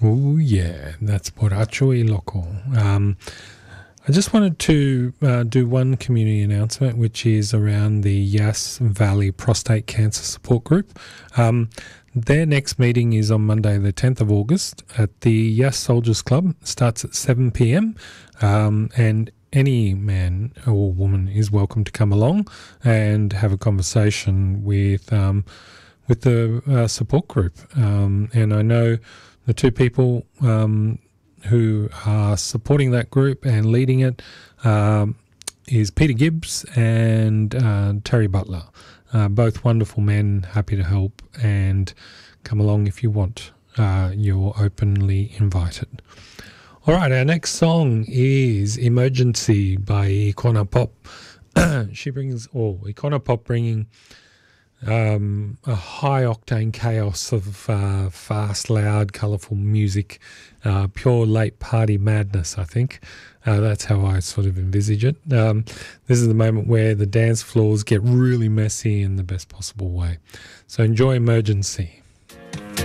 Oh, yeah, that's Borracho y Loco. I just wanted to do one community announcement, which is around the Yass Valley Prostate Cancer Support Group. Their next meeting is on Monday, the 10th of August at the Yass Soldiers Club. It starts at 7 p.m. And any man or woman is welcome to come along and have a conversation with the support group. And I know the two people who are supporting that group and leading it is Peter Gibbs and Terry Butler. Both wonderful men, happy to help, and come along if you want. You're openly invited. All right, our next song is Emergency by Icona Pop. Icona Pop bringing a high-octane chaos of fast, loud, colourful music, pure late party madness, I think. That's how I sort of envisage it. This is the moment where the dance floors get really messy in the best possible way. So enjoy Emergency.